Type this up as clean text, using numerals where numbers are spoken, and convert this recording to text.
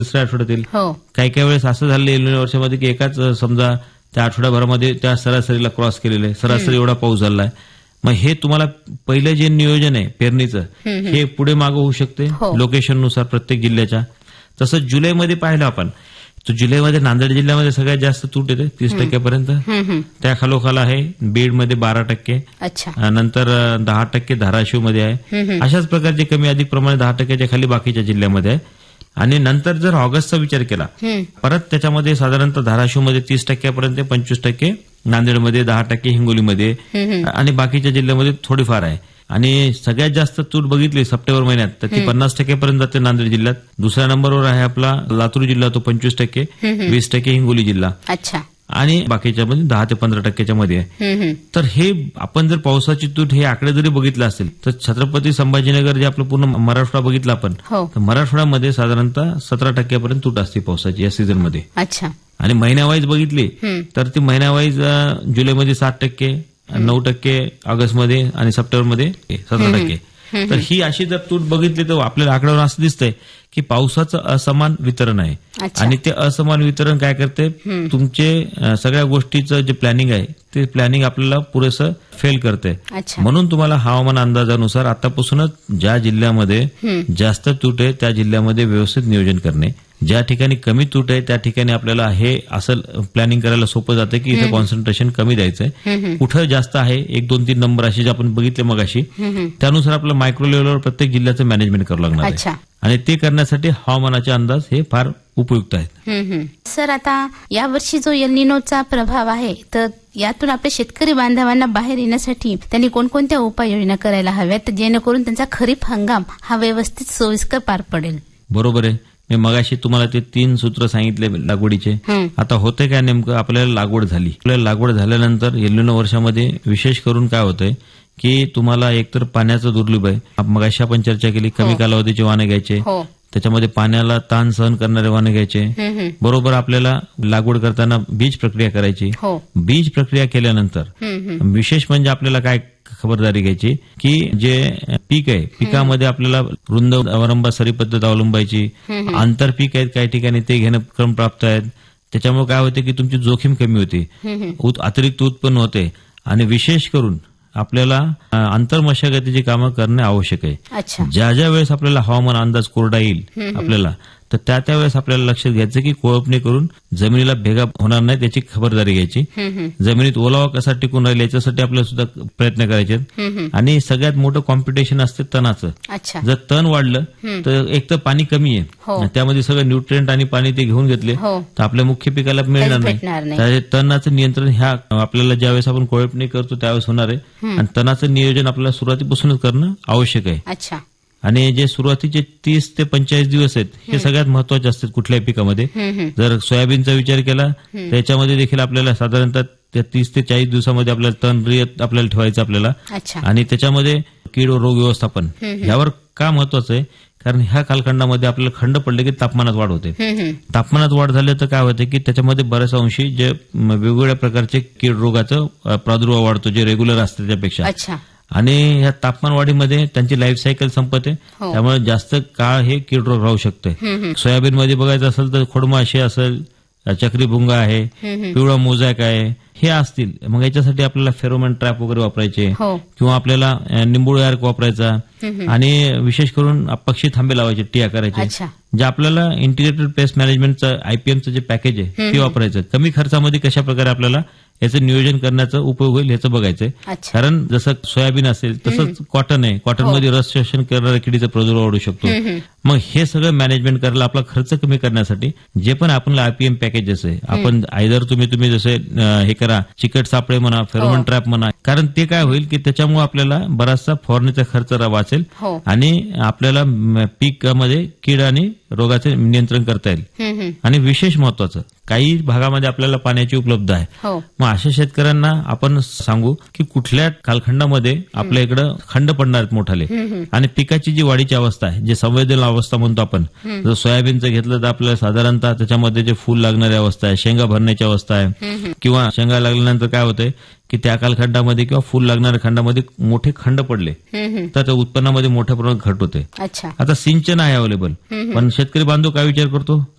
तिसऱ्या आठवड्यातील. हो. काही वेळेस असं झालं एल निनो वर्षामध्ये की एकाच समजा त्या आठवड्याभरामध्ये त्या सरासरीला क्रॉस केलेलं आहे, सरासरी एवढा पाऊस झालाय. मग हे तुम्हाला पहिलं जे नियोजन आहे पेरणीचं हे पुढे मागं होऊ शकते लोकेशननुसार प्रत्येक जिल्ह्याच्या. तसं जुलैमध्ये पाहिलं आपण तर जुलैमध्ये नांदेड जिल्ह्यामध्ये सगळ्यात जास्त तूट येते 30% त्या खालोखाल आहे बीडमध्ये 12%, नंतर 10% धाराशिवमध्ये आहे. अशाच प्रकारचे कमी अधिक प्रमाणे 10%च्या खाली बाकीच्या जिल्ह्यामध्ये आहे. आणि नंतर जर ऑगस्टचा विचार केला परत त्याच्यामध्ये साधारणतः धाराशिवमध्ये 30%पर्यंत, 25%, नांदेडमध्ये 10%, हिंगोलीमध्ये आणि बाकीच्या जिल्ह्यामध्ये थोडीफार आहे. आणि सगळ्यात जास्त तूट बघितली सप्टेंबर महिन्यात तर ती 50% पर्यंत जाते नांदेड जिल्ह्यात. दुसऱ्या नंबरवर आहे आपला लातूर जिल्हा, तो 25%, 20% हिंगोली जिल्हा आणि बाकीच्या मध्ये 10 ते 15%च्या मध्ये आहे. तर हे आपण जर पावसाची तूट हे आकडे जरी बघितले असतील तर छत्रपती संभाजीनगर जे आपलं पूर्ण मराठवाडा बघितला आपण तर मराठवाड्यामध्ये साधारणतः 17% पर्यंत तूट असते पावसाची या सीझनमध्ये. आणि महिन्यावाईज बघितली तर ती महिन्यावाईज जुलैमध्ये 7%, 9% ऑगस्टमध्ये आणि सप्टेंबरमध्ये 17%. तर ही अशी जर तूट बघितली तर आपल्याला आकड्यावर असं दिसतंय की पावसाचं असमान वितरण आहे. आणि ते असमान वितरण काय करते तुमचे सगळ्या गोष्टीचं जे प्लॅनिंग आहे ते प्लॅनिंग आपल्याला पुरेसं फेल करते. म्हणून तुम्हाला हवामान अंदाजानुसार आतापासूनच ज्या जिल्ह्यामध्ये जास्त तूट आहे त्या जिल्ह्यामध्ये व्यवस्थित नियोजन करणे, ज्या ठिकाणी कमी तूट आहे त्या ठिकाणी आपल्याला हे असं प्लॅनिंग करायला सोपं जातं की इथे कॉन्सन्ट्रेशन कमी द्यायचंय. कुठं जास्त आहे 1, 2, 3 नंबर असे जे आपण बघितले मगाशी त्यानुसार आपलं मायक्रो लेव्हलवर प्रत्येक जिल्ह्याचं मॅनेजमेंट करावं लागणार आहे. आणि ते करण्यासाठी हवामानाचे अंदाज हे फार उपयुक्त आहेत. सर, आता यावर्षी जो एल निनोचा प्रभाव आहे तर यातून आपल्या शेतकरी बांधवांना बाहेर येण्यासाठी त्यांनी कोणकोणत्या उपाययोजना करायला हव्यात जेणेकरून त्यांचा खरीप हंगाम हा व्यवस्थित सोयीस्कर पार पडेल? बरोबर आहे. मी मगाशी तुम्हाला ते 3 सूत्र सांगितले लागवडीचे. आता होते काय नेमकं आपल्याला लागवड झाली. आपल्याला लागवड झाल्यानंतर एल निनो वर्षामध्ये विशेष करून काय होतंय की तुम्हाला एकतर पाण्याचं दुर्लभ आहे. मगाशी आपण चर्चा केली कमी कालावधीचे वाहने घ्यायचे, त्याच्यामध्ये पाण्याला ताण सहन करणारे वाहने घ्यायचे. बरोबर आपल्याला लागवड करताना बीज प्रक्रिया करायची. बीज प्रक्रिया केल्यानंतर विशेष म्हणजे आपल्याला काय खबरदारी घ्यायची की जे पीक आहे पिकामध्ये आपल्याला रुंद अवलंबा सरी पद्धत अवलंबायची. आंतरपीक आहेत काही ठिकाणी ते घेणं क्रमप्राप्त आहेत. त्याच्यामुळे काय होते की तुमची जोखीम कमी होते, अतिरिक्त उत्पन्न होते. आणि विशेष करून आपल्याला आंतरमशागतीची कामं करणे आवश्यक आहे. ज्या ज्या वेळेस आपल्याला हवामान अंदाज कोरडा येईल आपल्याला तर त्या वेळेस आपल्याला लक्षात घ्यायचं की कोळपणी करून जमिनीला भेगा होणार नाही त्याची खबरदारी घ्यायची. जमिनीत ओलावा कसा टिकून राहील याच्यासाठी आपल्याला सुद्धा प्रयत्न करायचे. आणि सगळ्यात मोठं कॉम्पिटिशन असते तणाचं. जर तण वाढलं तर एक तर पाणी कमी आहे, त्यामध्ये सगळं न्यूट्रिएंट आणि पाणी ते घेऊन घेतले तर आपल्या मुख्य पिकाला मिळणार नाही. तर तणाचं नियंत्रण ह्या आपल्याला ज्यावेळेस आपण कोळपणी करतो त्यावेळेस होणार आहे. आणि तणाचं नियोजन आपल्याला सुरुवातीपासूनच करणं आवश्यक आहे. आणि जे सुरुवातीचे 30 ते 45 दिवस आहेत हे सगळ्यात महत्वाचे असतात कुठल्याही पिकामध्ये. जर सोयाबीनचा विचार केला त्याच्यामध्ये देखील आपल्याला साधारणतः 30 ते 40 दिवसामध्ये आपल्याला तण रियत आपल्याला ठेवायचं आपल्याला. आणि त्याच्यामध्ये कीड व रोग व्यवस्थापन यावर का महत्वाचं आहे कारण ह्या कालखंडामध्ये आपल्याला खंड पडले की तापमानात वाढ होते. तापमानात वाढ झाली तर काय होते की त्याच्यामध्ये बऱ्याच अंशी जे वेगवेगळ्या प्रकारचे कीड रोगाचा प्रादुर्भाव वाढतो जे रेग्युलर असते त्यापेक्षा. आणि ह्या तापमान वाढीमध्ये त्यांची लाईफ सायकल संपते त्यामुळे जास्त काळ हे कीड रोग राहू शकते. सोयाबीन मध्ये बघायचं असेल तर खोडमाशी असेल, चक्री भुंगा आहे, पिवळा मोझॅक आहे, हे असतील. मग याच्यासाठी आपल्याला फेरोमोन ट्रॅप वगैरे वापरायचे किंवा आपल्याला निंबुळी अर्क वापरायचा. आणि विशेष करून पक्षी थांबे लावायचे, टिया करायचे. जे आपल्याला इंटिग्रेटेड पेस्ट मॅनेजमेंटचं आयपीएमचं जे पॅकेज आहे ते वापरायचं. कमी खर्चामध्ये कशा प्रकारे आपल्याला याचं नियोजन करण्याचा उपयोग होईल याचं बघायचंय. कारण जसं सोयाबीन असेल तसंच कॉटन आहे, कॉटनमध्ये रस शोषण करणाऱ्या किडीचा प्रादुर्भाव वाढू शकतो. मग हे सगळं मॅनेजमेंट करायला आपला खर्च कमी करण्यासाठी जे पण आपल्याला आयपीएम पॅकेजेस आहे आपण आयदर तुम्ही जसे हे करा चिकट सापळे म्हणा, फेरोमोन ट्रॅप म्हणा. कारण ते काय होईल की त्याच्यामुळे आपल्याला बराचसा फवारणीचा खर्च वाचेल आणि आपल्याला पिकामध्ये कीड आणि रोगाचे नियंत्रण करता येईल. आणि विशेष महत्वाचं काही भागामध्ये आपल्याला पाण्याची उपलब्ध आहे. मग अशा शेतकऱ्यांना आपण सांगू की कुठल्या कालखंडामध्ये आपल्या इकडं खंड पडणार आहेत मोठाले आणि पिकाची जी वाढीची अवस्था आहे जे संवेदनशील अवस्था म्हणतो आपण. जर सोयाबीनचं घेतलं तर आपल्याला साधारणतः त्याच्यामध्ये जे फूल लागणारी अवस्था आहे, शेंगा भरण्याची अवस्था आहे किंवा शेंगा लागल्यानंतर काय होतंय की त्या कालखंडामध्ये किंवा फूल लागणाऱ्या खंडामध्ये मोठे खंड पडले तर त्या उत्पन्नामध्ये मोठ्या प्रमाणात घट होते. आता सिंचन आहे अवेलेबल पण शेतकरी बांधव काय विचार करतो